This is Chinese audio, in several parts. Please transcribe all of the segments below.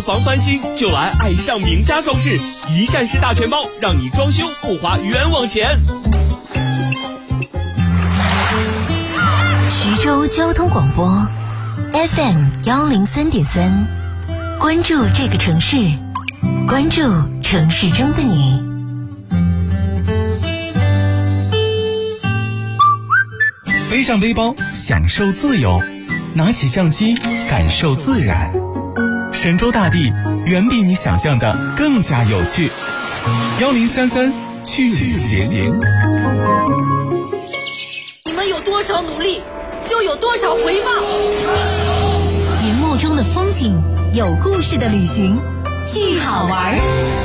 房翻新就来爱上名家装饰，一站式大全包，让你装修不花冤枉钱。 徐州交通广播 FM103.3，关注这个城市，关注城市中的你。 背上背包，享受自由；拿起相机，感受自然。神州大地远比你想象的更加有趣。1033去旅行。 你们有多少努力，就有多少回报。 荧幕中的风景，有故事的旅行，巨好玩。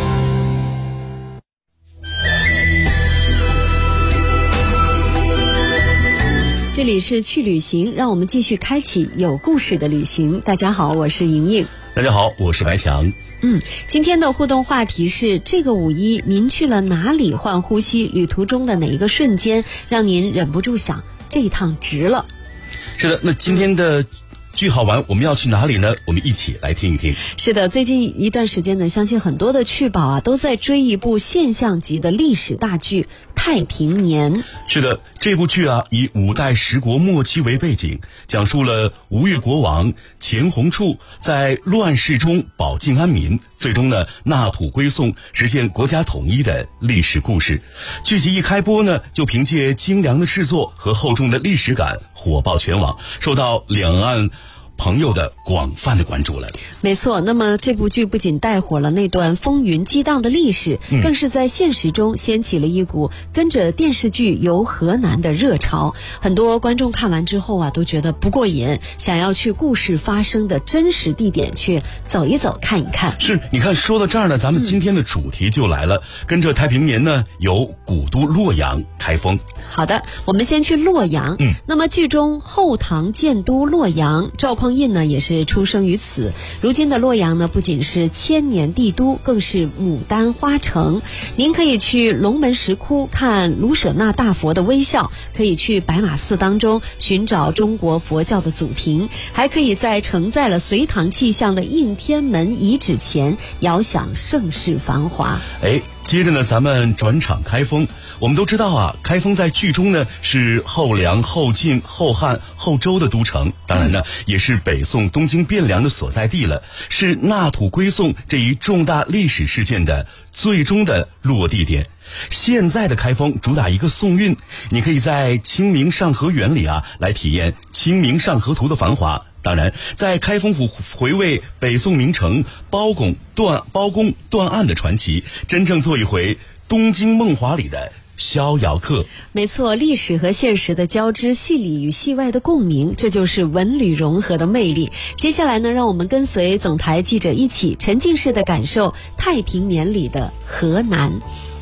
这里是去旅行，让我们继续开启有故事的旅行。大家好，我是莹莹。 大家好，我是白强。 今天的互动话题是：这个五一您去了哪里换呼吸？旅途中的哪一个瞬间让您忍不住想，这一趟值了？ 是的，那今天的巨好玩我们要去哪里呢？我们一起来听一听。 是的，最近一段时间呢，相信很多的趣宝都在追一部现象级的历史大剧《太平年》。 是的，这部剧以五代十国末期为背景，讲述了吴越国王钱弘处在乱世中保境安民，最终呢纳土归宋，实现国家统一的历史故事。剧集一开播呢，就凭借精良的制作和厚重的历史感火爆全网，受到两岸朋友的广泛的关注了。 没错，那么这部剧不仅带火了那段风云激荡的历史，更是在现实中掀起了一股跟着电视剧游河南的热潮。很多观众看完之后都觉得不过瘾，想要去故事发生的真实地点去走一走看一看。 是，你看说到这儿呢，咱们今天的主题就来了，跟着太平年呢由古都洛阳开封。 好的，我们先去洛阳。那么剧中后唐建都洛阳，赵匡胤呢也是出生于此。如今的洛阳呢，不仅是千年帝都，更是牡丹花城。您可以去龙门石窟看卢舍那大佛的微笑，可以去白马寺当中寻找中国佛教的祖庭，还可以在承载了隋唐气象的应天门遗址前遥想盛世繁华。 接着呢，咱们转场开封。我们都知道开封在剧中呢是后梁、后晋、后汉、后周的都城，当然呢也是北宋东京汴梁的所在地了，是纳土归宋这一重大历史事件的最终的落地点。现在的开封主打一个宋韵，你可以在清明上河园里来体验清明上河图的繁华。当然，在开封府回味北宋名城包公断案的传奇，真正做一回东京梦华里的逍遥客。 没错，历史和现实的交织，戏里与戏外的共鸣，这就是文旅融合的魅力。接下来呢，让我们跟随总台记者一起沉浸式的感受太平年里的河南。